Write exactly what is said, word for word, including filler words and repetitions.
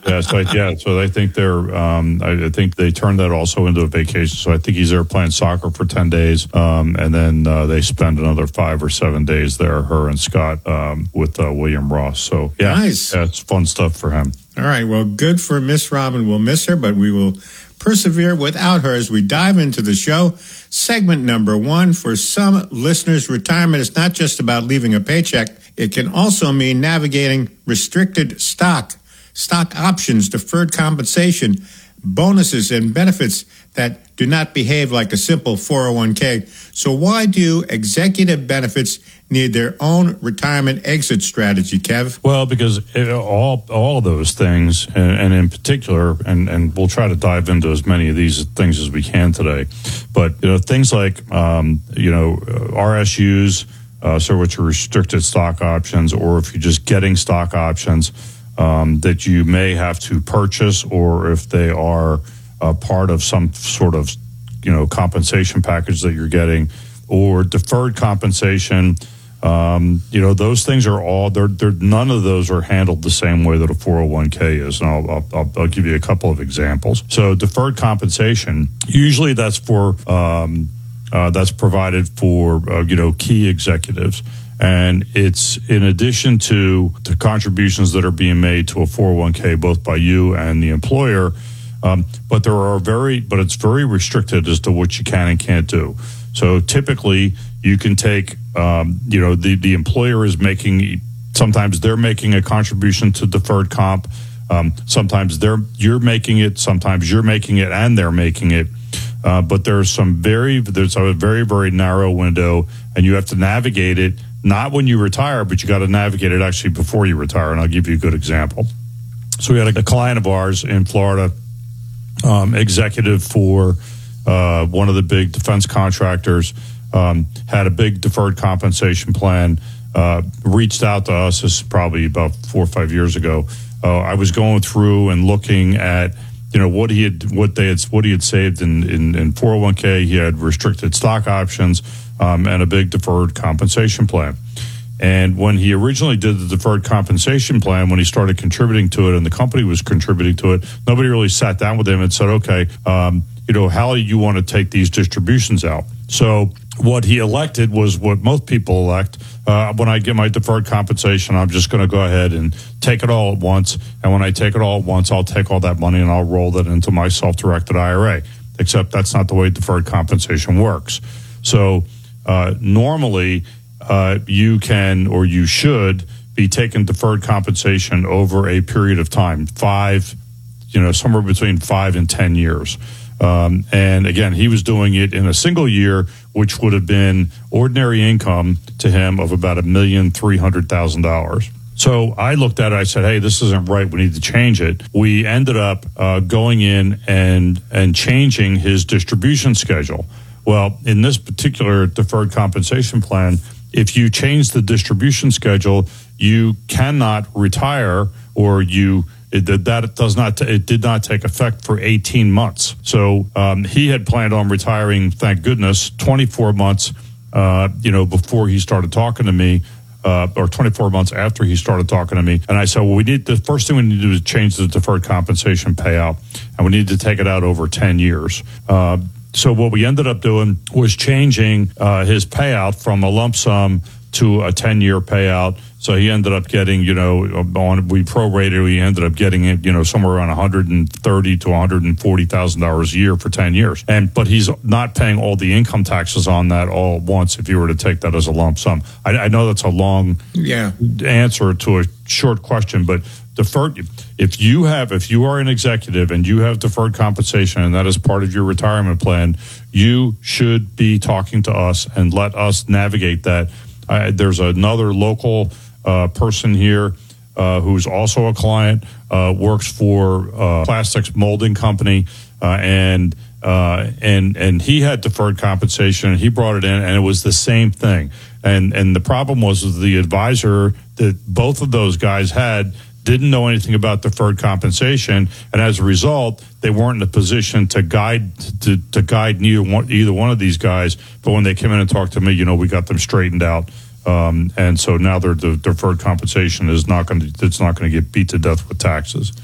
yeah, so yeah, so I think they're. Um, I, I think they turned that also into a vacation. So I think he's there playing soccer for ten days, um, and then uh, they spend another five or seven days there. Her and Scott um, with uh, William Ross. So yeah, nice. Yeah, it's fun stuff for him. All right, well, good for Miss Robin. We'll miss her, but we will persevere without her as we dive into the show. Segment number one. For some listeners, retirement is not just about leaving a paycheck. It can also mean navigating restricted stock, stock options, deferred compensation, bonuses, and benefits that do not behave like a simple four oh one k. So why do executive benefits need their own retirement exit strategy, Kev? Well, because it, all all of those things, and, and in particular, and, and we'll try to dive into as many of these things as we can today, but you know, things like um, you know R S Us, uh, so which are restricted stock options, or if you're just getting stock options um, that you may have to purchase, or if they are uh, part of some sort of you know compensation package that you're getting, or deferred compensation. Um, you know, those things are all, they're, they're, none of those are handled the same way that a four oh one k is. And I'll, I'll, I'll give you a couple of examples. So deferred compensation, usually that's for, um, uh, that's provided for, uh, you know, key executives. And it's in addition to the contributions that are being made to a four oh one k, both by you and the employer. Um, but there are very, but it's very restricted as to what you can and can't do. So typically you can take, um, you know, the, the employer is making, sometimes they're making a contribution to deferred comp. Um, sometimes they're, you're making it, sometimes you're making it and they're making it. Uh, but there's some very, there's a very, very narrow window and you have to navigate it, not when you retire, but you got to navigate it actually before you retire. And I'll give you a good example. So we had a, a client of ours in Florida, um, executive for uh, one of the big defense contractors, um, had a big deferred compensation plan, uh, reached out to us. This is probably about four or five years ago. Uh, I was going through and looking at, you know, what he had, what they had, what he had saved in, in, in four oh one k. He had restricted stock options, um, and a big deferred compensation plan. And when he originally did the deferred compensation plan, when he started contributing to it and the company was contributing to it, nobody really sat down with him and said, okay, um, you know, how do you want to take these distributions out? So what he elected was what most people elect. Uh, when I get my deferred compensation, I'm just going to go ahead and take it all at once. And when I take it all at once, I'll take all that money and I'll roll that into my self-directed I R A. Except that's not the way deferred compensation works. So uh, normally uh, you can or you should be taking deferred compensation over a period of time, five, you know, somewhere between five and ten years. Um, and again, he was doing it in a single year, which would have been ordinary income to him of about a million three hundred thousand dollars. So I looked at it. I said, "Hey, this isn't right. We need to change it." We ended up uh, going in and and changing his distribution schedule. Well, in this particular deferred compensation plan, if you change the distribution schedule, you cannot retire, or you. It, that does not. It did not take effect for eighteen months. So um, he had planned on retiring. Thank goodness, twenty-four months. Uh, you know, before he started talking to me, uh, or twenty-four months after he started talking to me. And I said, well, we need the first thing we need to do is change the deferred compensation payout, and we need to take it out over ten years. Uh, so what we ended up doing was changing uh, his payout from a lump sum to a ten-year payout. So he ended up getting, you know, on we prorated, he ended up getting it, you know, somewhere around one hundred thirty thousand to one hundred forty thousand dollars a year for ten years. And but he's not paying all the income taxes on that all at once if you were to take that as a lump sum. I, I know that's a long yeah. answer to a short question, but deferred, if you have, if you are an executive and you have deferred compensation and that is part of your retirement plan, you should be talking to us and let us navigate that. Uh, there's another local uh, person here uh, who's also a client, uh, works for a plastics molding company, uh, and uh, and and he had deferred compensation, and he brought it in, and it was the same thing. And and the problem was the advisor that both of those guys had didn't know anything about deferred compensation, and as a result, they weren't in a position to guide to, to guide neither one, either one of these guys. But when they came in and talked to me, you know, we got them straightened out, um, and so now their the deferred compensation is not going to it's not going to get beat to death with taxes.